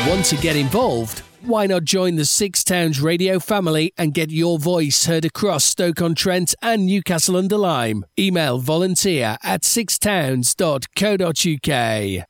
Want to get involved? Why not join the Six Towns radio family and get your voice heard across Stoke-on-Trent and Newcastle-under-Lyme? Email volunteer@sixtowns.co.uk.